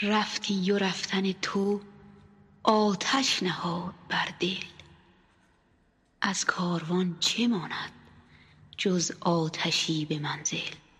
رفتی و رفتن تو آتش نهاد بر دل. از کاروان چه ماند جز آتشی به منزل؟